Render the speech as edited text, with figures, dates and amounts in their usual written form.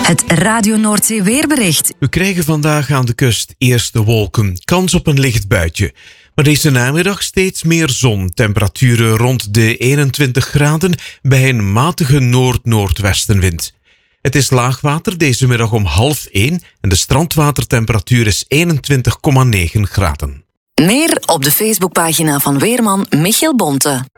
Het Radio Noordzee weerbericht. We krijgen vandaag aan de kust eerste wolken, kans op een licht buitje. Maar deze namiddag steeds meer zon, temperaturen rond de 21 graden bij een matige noord-noordwestenwind. Het is laagwater deze middag om 12:30 en de strandwatertemperatuur is 21,9 graden. Meer op de Facebookpagina van weerman Michiel Bonte.